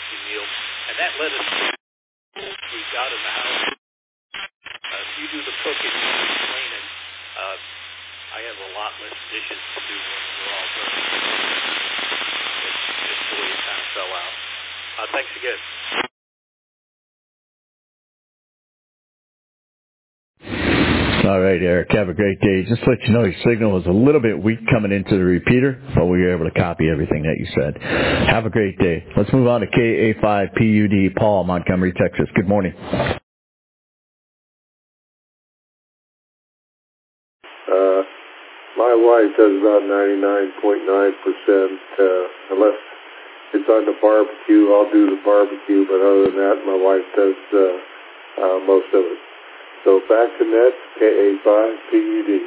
barbecue meal, and that let us we've got in the house. If you do the cooking and the cleaning, I have a lot less dishes to do when we're all done. It's the way it kind of fell out. Thanks again. All right, Eric, have a great day. Just to let you know, your signal was a little bit weak coming into the repeater, but we were able to copy everything that you said. Have a great day. Let's move on to KA5PUD, Paul, Montgomery, Texas. Good morning. My wife does about 99.9%, unless it's on the barbecue. I'll do the barbecue, but other than that, my wife does most of it. So back to net, KA5PUD.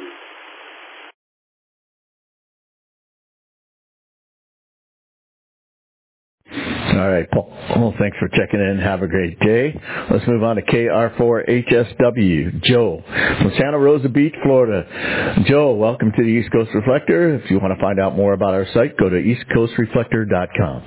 All right, Paul. Well, thanks for checking in. Have a great day. Let's move on to KR4HSW, Joe from Santa Rosa Beach, Florida. Joe, welcome to the East Coast Reflector. If you want to find out more about our site, go to eastcoastreflector.com.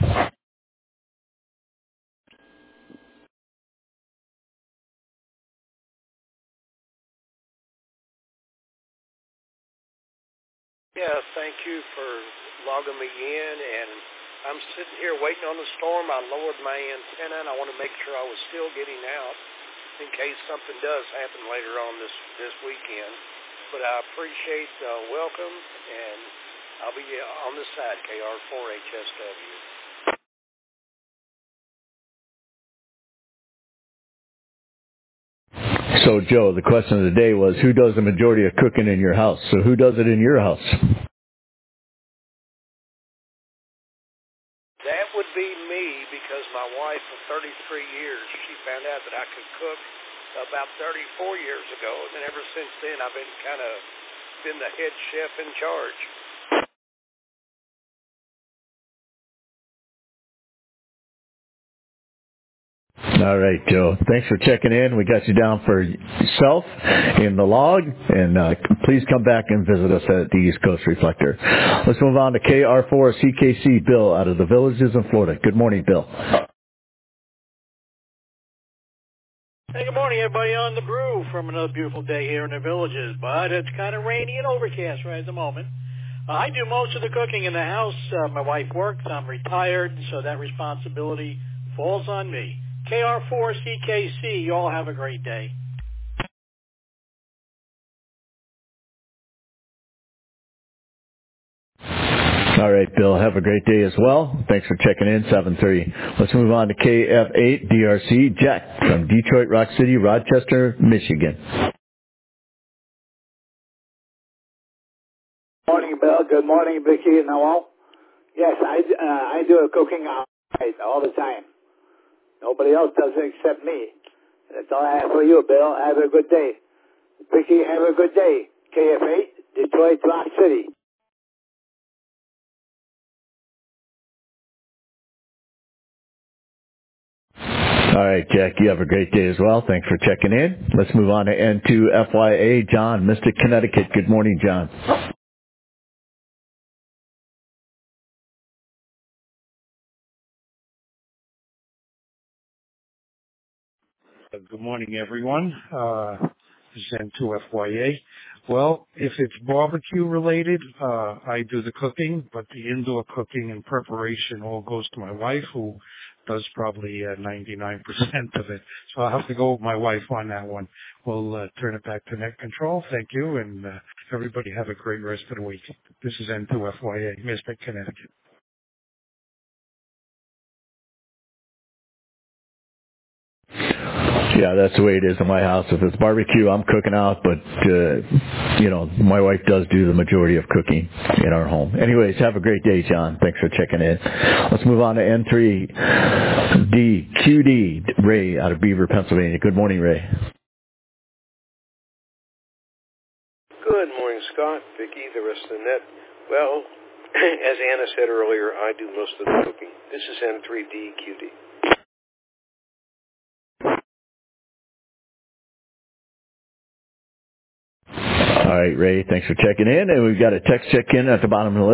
Yeah, thank you for logging me in, and I'm sitting here waiting on the storm. I lowered my antenna, and I want to make sure I was still getting out in case something does happen later on this weekend. But I appreciate the welcome, and I'll be on this side, KR4HSW. So, Joe, the question of the day was, who does the majority of cooking in your house? So who does it in your house? That would be me, because my wife for 33 years, she found out that I could cook about 34 years ago, and then ever since then I've been the head chef in charge. All right, Joe. Thanks for checking in. We got you down for yourself in the log, and please come back and visit us at the East Coast Reflector. Let's move on to KR4CKC, Bill, out of the Villages in Florida. Good morning, Bill. Hey, good morning, everybody on the brew from another beautiful day here in the Villages, but it's kind of rainy and overcast right at the moment. I do most of the cooking in the house. My wife works. I'm retired, so that responsibility falls on me. KR4CKC, you all have a great day. All right, Bill, have a great day as well. Thanks for checking in, 7:30. Let's move on to KF8DRC, Jack from Detroit, Rock City, Rochester, Michigan. Good morning, Bill. Good morning, Vicki and Noel. Yes, I do cooking all the time. Nobody else does it except me. That's all I have for you, Bill. Have a good day. Vicki, have a good day. KF8, Detroit, Rock City. All right, Jack, you have a great day as well. Thanks for checking in. Let's move on to N2FYA, John, Mystic, Connecticut. Good morning, John. Good morning, everyone. This is N2FYA. Well, if it's barbecue related, I do the cooking, but the indoor cooking and preparation all goes to my wife, who does probably 99% of it. So I'll have to go with my wife on that one. We'll turn it back to Net Control. Thank you, and everybody have a great rest of the week. This is N2FYA, Mystic, Connecticut. Yeah, that's the way it is in my house. If it's barbecue, I'm cooking out, but, my wife does do the majority of cooking in our home. Anyways, have a great day, John. Thanks for checking in. Let's move on to N3DQD, Ray out of Beaver, Pennsylvania. Good morning, Ray. Good morning, Scott, Vicki, the rest of the net. Well, as Anna said earlier, I do most of the cooking. This is N3DQD. All right, Ray, thanks for checking in. And we've got a text check-in at the bottom of the list.